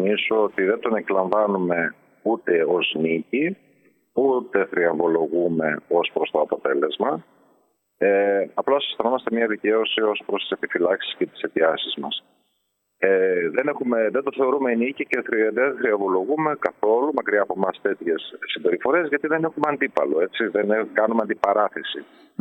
τονίσω ότι δεν τον εκλαμβάνουμε ούτε ως νίκη, ούτε θριαμβολογούμε ως προς το αποτέλεσμα. Απλώς αισθανόμαστε μια δικαίωση ως προς τις επιφυλάξεις και τις αιτιάσεις μας. Δεν το θεωρούμε νίκη και δεν θριαμβολογούμε καθόλου μακριά από εμάς τέτοιες συμπεριφορές, γιατί δεν έχουμε αντίπαλο, έτσι, δεν κάνουμε αντιπαράθεση.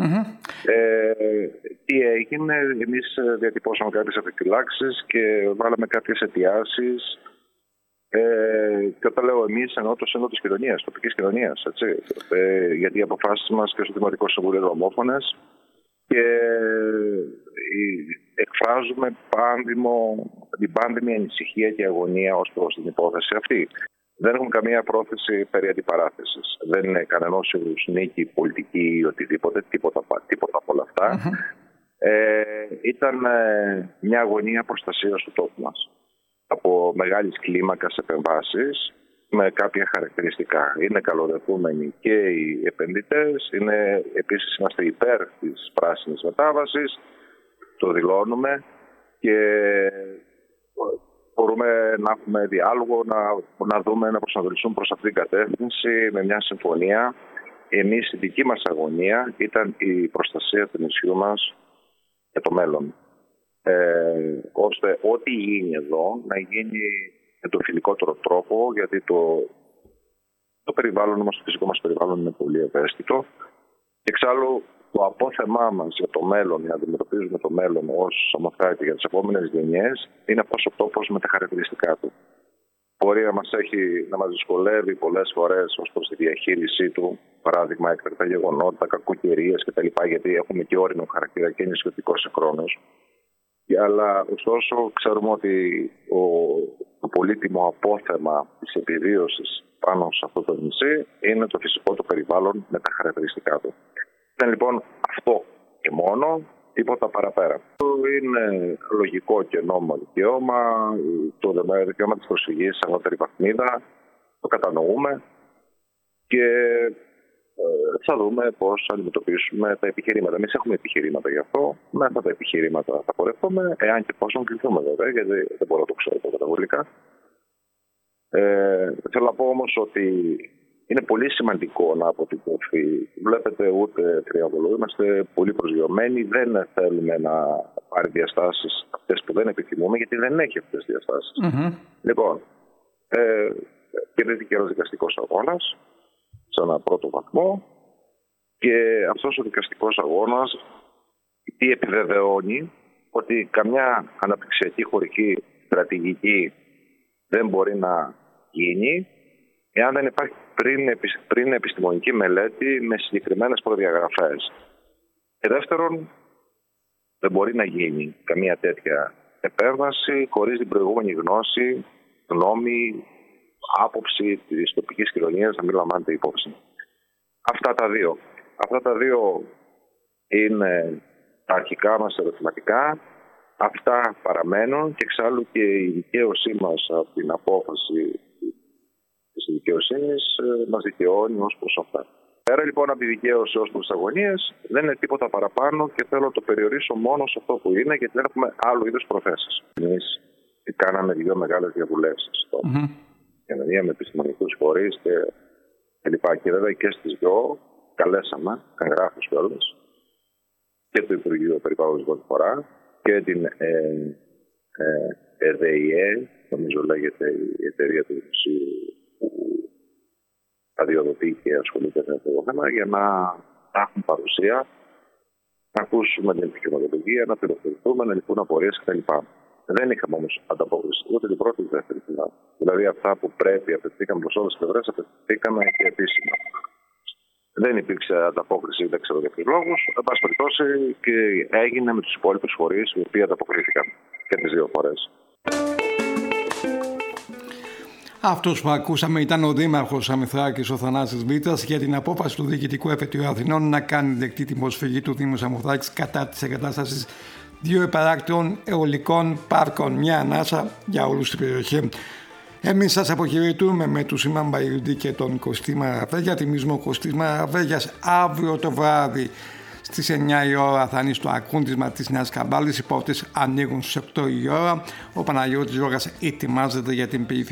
Τι έγινε, εμείς διατυπώσαμε κάποιες επιφυλάξεις και βάλαμε κάποιες αιτιάσεις. Και όταν λέω εμείς, εννοώ το σύνολο της κοινωνίας, της τοπικής κοινωνίας. Γιατί οι αποφάσεις μας και στο Δημοτικό Συμβούλιο είναι ομόφωνες και εκφράζουμε την πάνδημη ανησυχία και αγωνία ως προς την υπόθεση αυτή. Δεν έχουμε καμία πρόθεση περί αντιπαράθεσης. Δεν είναι κανενός είδους νίκη πολιτική ή οτιδήποτε, τίποτα από όλα αυτά. Ήταν μια αγωνία προστασίας του τόπου μας από μεγάλης κλίμακας επεμβάσεις με κάποια χαρακτηριστικά. Είναι καλοδεχούμενοι και οι επενδυτές, επίσης είμαστε υπέρ της πράσινης μετάβασης, το δηλώνουμε και μπορούμε να έχουμε διάλογο, να δούμε, να προσανατολιστούμε προς αυτήν την κατεύθυνση με μια συμφωνία. Εμείς, η δική μας αγωνία ήταν η προστασία του νησιού μας για το μέλλον. Ώστε ό,τι γίνει εδώ να γίνει με τον φιλικότερο τρόπο, γιατί το περιβάλλον μας, το φυσικό μας περιβάλλον είναι πολύ ευαίσθητο. Και εξάλλου το απόθεμά μας για το μέλλον, για να αντιμετωπίζουμε το μέλλον ως Σαμοθράκη για τις επόμενες γενιές, είναι αυτός ο τόπος με τα χαρακτηριστικά του. Μπορεί να μας δυσκολεύει πολλές φορές ως προς τη διαχείρισή του, παράδειγμα έκτακτα γεγονότα, κακοκαιρίες κτλ. Γιατί έχουμε και όριμο χαρακτήρα και νησιωτικό συγχρόνως. Αλλά ωστόσο ξέρουμε ότι το πολύτιμο απόθεμα της επιβίωσης πάνω σε αυτό το νησί είναι το φυσικό του περιβάλλον με τα χαρακτηριστικά του. Είναι λοιπόν αυτό και μόνο, τίποτα παραπέρα. Είναι λογικό και νόμιμο δικαίωμα, το δικαίωμα της προσφυγής σε ανώτερη βαθμίδα, το κατανοούμε και θα δούμε πώς θα αντιμετωπίσουμε τα επιχειρήματα. Εμείς έχουμε επιχειρήματα γι' αυτό. Με αυτά τα επιχειρήματα θα πορευτούμε, εάν και πόσο κληθούμε βέβαια, γιατί δεν μπορώ να το ξέρω καταβολικά. Θέλω να πω όμως ότι είναι πολύ σημαντικό να αποτυπωθεί. Βλέπετε, ούτε θριαμβολογούμε, είμαστε πολύ προσγειωμένοι. Δεν θέλουμε να πάρει διαστάσεις αυτές που δεν επιθυμούμε, γιατί δεν έχει αυτές τις διαστάσεις. Λοιπόν, κερδίθηκε ένας δικαστικός αγώνας σε ένα πρώτο βαθμό και αυτός ο δικαστικός αγώνας επιβεβαιώνει ότι καμιά αναπτυξιακή χωρική στρατηγική δεν μπορεί να γίνει εάν δεν υπάρχει πριν επιστημονική μελέτη με συγκεκριμένες προδιαγραφές. Και δεύτερον, δεν μπορεί να γίνει καμία τέτοια επέμβαση χωρίς την προηγούμενη γνώση, γνώμη, άποψη της τοπικής κοινωνίας να μην λαμβάνεται υπόψη. Αυτά τα δύο είναι τα αρχικά μας ερωτηματικά. Αυτά παραμένουν και εξάλλου και η δικαίωσή μας από την απόφαση της δικαιοσύνης μας δικαιώνει ως προς αυτά. Πέρα λοιπόν από τη δικαίωση ως προς τις αγωνίες δεν είναι τίποτα παραπάνω και θέλω να το περιορίσω μόνο σε αυτό που είναι, γιατί δεν έχουμε άλλου είδους προθέσεις. Εμείς κάναμε 2 μεγάλες διαβουλεύσεις. Με επιστημονικούς φορείς και λοιπά. Και βέβαια και στις 2 καλέσαμε εγγράφους κιόλας και το Υπουργείο Περιβάλλοντος πρώτη φορά και την ΕΔΕΙΕ, νομίζω λέγεται η εταιρεία του Δημοσίου που αδειοδοτεί και ασχολείται με αυτό το θέμα, για να έχουν παρουσία, να ακούσουμε την επιχειρηματολογία, να πληροφορηθούμε, να λυθούν απορίες κτλ. Δεν είχαμε όμως ανταπόκριση ούτε την πρώτη ούτε δεύτερη φορά. Δηλαδή αυτά που πρέπει απευθύνθηκαμε προς όλες τις πλευρές, απευθύνθηκαμε και επίσημα. Δεν υπήρξε ανταπόκριση, δεν ξέρω για ποιους λόγους. Εν πάση περιπτώσει και έγινε με τους υπόλοιπους φορείς οι οποίοι ανταποκρίθηκαν και τις 2 φορές. Αυτός που ακούσαμε ήταν ο Δήμαρχος Σαμοθράκης, ο Θανάσης Βίτσας, για την απόφαση του Διοικητικού Εφετείου Αθηνών να κάνει δεκτή την προσφυγή του Δήμου Σαμοθράκης κατά της εγκατάστασης 2 υπεράκτιων αιωλικών πάρκων. Μια ανάσα για όλους στην περιοχή. Εμείς σας αποχαιρετούμε με του Σίμαν Μπαϊρουντή και τον Κωστή Μαραβέγια. Θυμίζουμε ο Κωστής Μαραβέγιας αύριο το βράδυ στις 9 η ώρα θα είναι στο ακούντισμα της Νέας Καμπάλης. Οι πόρτες ανοίγουν στις 8 η ώρα. Ο Παναγιώτης Ζώρας ετοιμάζεται για την περιφερειακή